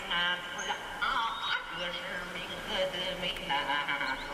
啊，这是名的美男子。